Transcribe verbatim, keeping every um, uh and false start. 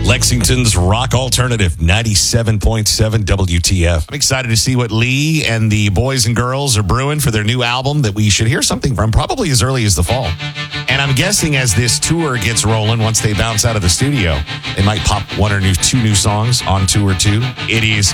Lexington's rock alternative, ninety-seven point seven W T F. I'm excited to see what Lee and the boys and girls are brewing for their new album that we should hear something from probably as early as the fall. And I'm guessing as this tour gets rolling, once they bounce out of the studio, they might pop one or new, two new songs on tour too. It is